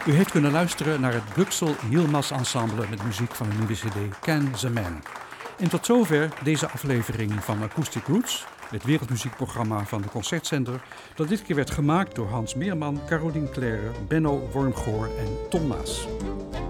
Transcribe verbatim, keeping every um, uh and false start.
U heeft kunnen luisteren naar het Bruxel Yilmaz Ensemble met muziek van de nieuwe cd Can the Man. En tot zover deze aflevering van Acoustic Roots, het wereldmuziekprogramma van de Concertzender, dat dit keer werd gemaakt door Hans Meerman, Caroline Claire, Benno Wormgoor en Tom Maas.